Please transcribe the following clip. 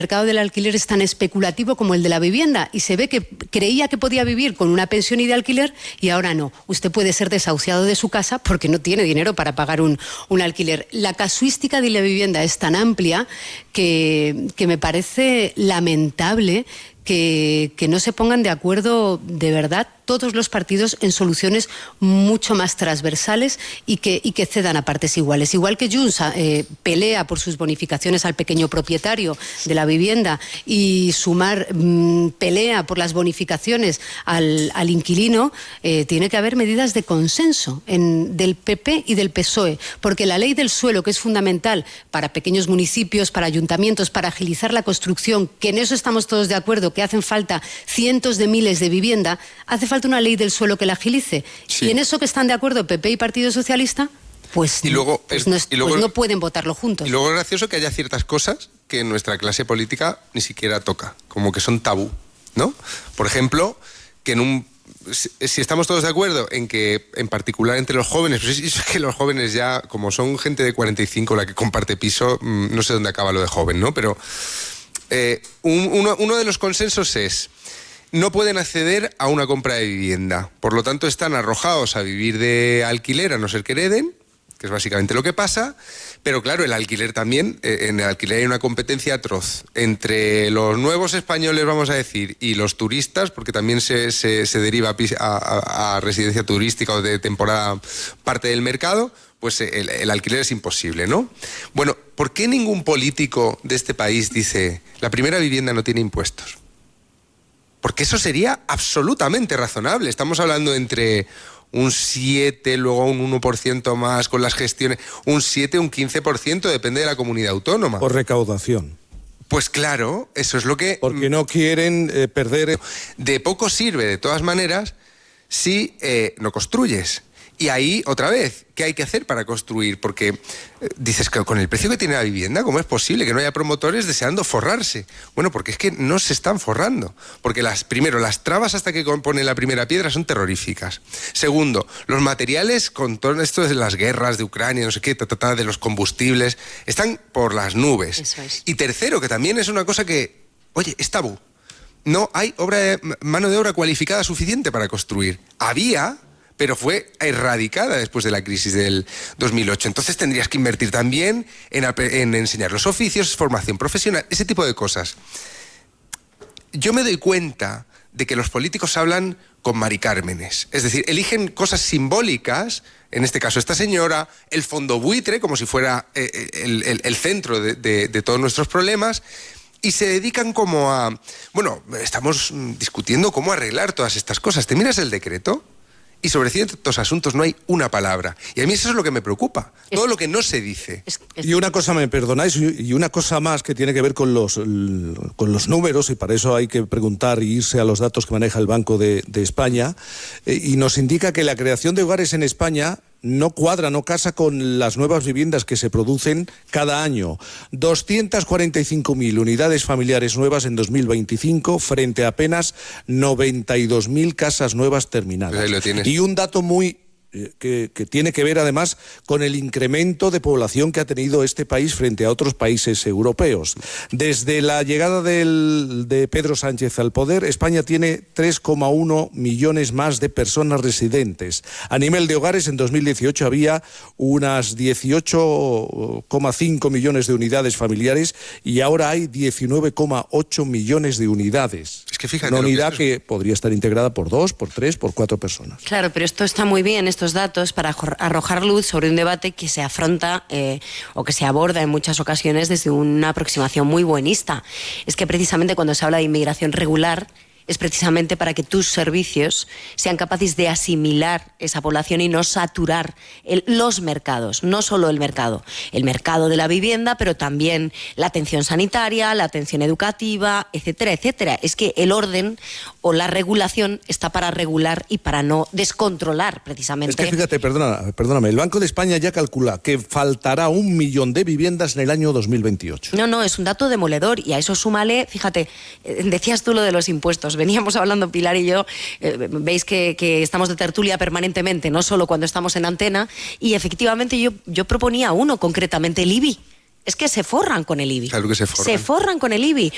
mercado del alquiler es tan especulativo como el de la vivienda y se ve que creía que podía vivir con una pensión y de alquiler y ahora no. Usted puede ser desahuciado de su casa porque no tiene dinero para pagar un alquiler. La casuística de la vivienda es tan amplia que me parece lamentable que no se pongan de acuerdo de verdad todos los partidos en soluciones mucho más transversales y que cedan a partes iguales. Igual que Junts pelea por sus bonificaciones al pequeño propietario de la vivienda y Sumar pelea por las bonificaciones al inquilino, tiene que haber medidas de consenso del PP y del PSOE, porque la ley del suelo, que es fundamental para pequeños municipios, para ayuntamientos, para agilizar la construcción, que en eso estamos todos de acuerdo, que hacen falta cientos de miles de vivienda, hace falta una ley del suelo que la agilice. Sí. Y en eso que están de acuerdo PP y Partido Socialista, pues no pueden votarlo juntos. Y luego es gracioso que haya ciertas cosas que nuestra clase política ni siquiera toca, como que son tabú, ¿no? Por ejemplo, que si estamos todos de acuerdo en que, en particular entre los jóvenes, pues es que los jóvenes ya, como son gente de 45 la que comparte piso, no sé dónde acaba lo de joven, ¿no? Pero uno de los consensos es: no pueden acceder a una compra de vivienda. Por lo tanto, están arrojados a vivir de alquiler, a no ser que hereden, que es básicamente lo que pasa. Pero claro, el alquiler también, en el alquiler hay una competencia atroz entre los nuevos españoles, vamos a decir, y los turistas, porque también se deriva a residencia turística o de temporada parte del mercado. Pues el alquiler es imposible, ¿no? Bueno, ¿por qué ningún político de este país dice la primera vivienda no tiene impuestos? Porque eso sería absolutamente razonable. Estamos hablando entre un 7, luego un 1% más con las gestiones, un 7, un 15%, depende de la comunidad autónoma. Por recaudación. Pues claro, eso es lo que... Porque no quieren perder... De poco sirve, de todas maneras, si no construyes. Y ahí, otra vez, ¿qué hay que hacer para construir? Porque dices que con el precio que tiene la vivienda, ¿cómo es posible que no haya promotores deseando forrarse? Bueno, porque es que no se están forrando. Porque primero, las trabas hasta que ponen la primera piedra son terroríficas. Segundo, los materiales, con todo esto de las guerras de Ucrania, no sé qué, de los combustibles, están por las nubes. Eso es. Y tercero, que también es una cosa que, oye, es tabú. No hay mano de obra cualificada suficiente para construir. Había, pero fue erradicada después de la crisis del 2008. Entonces tendrías que invertir también en enseñar los oficios, formación profesional, ese tipo de cosas. Yo me doy cuenta de que los políticos hablan con Mari Cármenes. Es decir, eligen cosas simbólicas, en este caso esta señora, el fondo buitre, como si fuera el centro de todos nuestros problemas, y se dedican como a... Bueno, estamos discutiendo cómo arreglar todas estas cosas. ¿Te miras el decreto? Y sobre ciertos asuntos no hay una palabra. Y a mí eso es lo que me preocupa. Todo lo que no se dice. Y una cosa, me perdonáis, y una cosa más que tiene que ver con los números, y para eso hay que preguntar y irse a los datos que maneja el Banco de España, y nos indica que la creación de hogares en España no cuadra, no casa con las nuevas viviendas que se producen cada año. 245.000 unidades familiares nuevas en 2025 frente a apenas 92.000 casas nuevas terminadas. Pues ahí lo tienes. Y un dato muy... Que tiene que ver además con el incremento de población que ha tenido este país frente a otros países europeos. Desde la llegada de Pedro Sánchez al poder, España tiene 3,1 millones más de personas residentes. A nivel de hogares, en 2018 había unas 18,5 millones de unidades familiares y ahora hay 19,8 millones de unidades. Es que fíjate, una unidad que podría estar integrada por 2, por 3, por 4 personas. Claro, pero esto está muy bien, estos datos, para arrojar luz sobre un debate que se afronta o que se aborda en muchas ocasiones desde una aproximación muy buenista. Es que precisamente cuando se habla de inmigración regular, es precisamente para que tus servicios sean capaces de asimilar esa población y no saturar los mercados, no solo el mercado de la vivienda, pero también la atención sanitaria, la atención educativa, etcétera, etcétera. Es que el orden o la regulación está para regular y para no descontrolar, precisamente. Es que fíjate, perdóname, el Banco de España ya calcula que faltará 1 millón de viviendas en el año 2028. No, es un dato demoledor, y a eso súmale, fíjate, decías tú lo de los impuestos. Veníamos hablando Pilar y yo, veis que estamos de tertulia permanentemente, no solo cuando estamos en antena, y efectivamente yo proponía uno concretamente, el IBI. Es que se forran con el IBI. Claro que se forran. Se forran con el IBI.